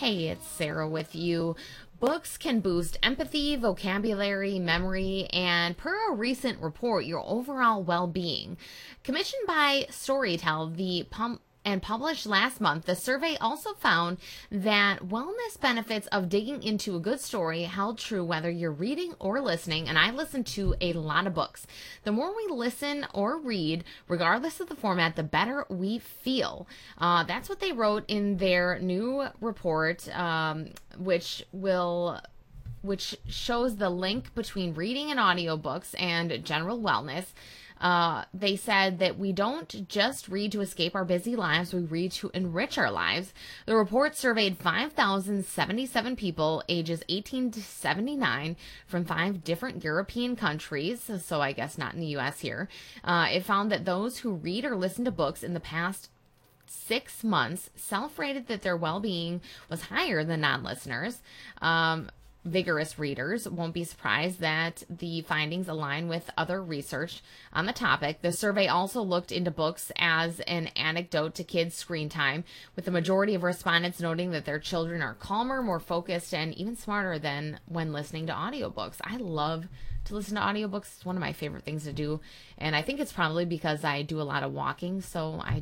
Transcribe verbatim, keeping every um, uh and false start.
Hey, it's Sarah with you. Books can boost empathy, vocabulary, memory, and per a recent report, your overall well-being. Commissioned by Storytel, the pump and published last month, the survey also found that wellness benefits of digging into a good story held true whether you're reading or listening, and I listen to a lot of books. The more we listen or read, regardless of the format, the better we feel. Uh, that's what they wrote in their new report, um, which will which shows the link between reading and audiobooks and general wellness. Uh, they said that we don't just read to escape our busy lives, we read to enrich our lives. The report surveyed five thousand seventy-seven people ages eighteen to seventy-nine from five different European countries, so I guess not in the U S here. Uh, it found that those who read or listen to books in the past six months self-rated that their well-being was higher than non-listeners. Um, Vigorous readers won't be surprised that the findings align with other research on the topic. The survey also looked into books as an antidote to kids' screen time, with the majority of respondents noting that their children are calmer, more focused, and even smarter than when listening to audiobooks. I love to listen to audiobooks. It's one of my favorite things to do, and I think it's probably because I do a lot of walking, so I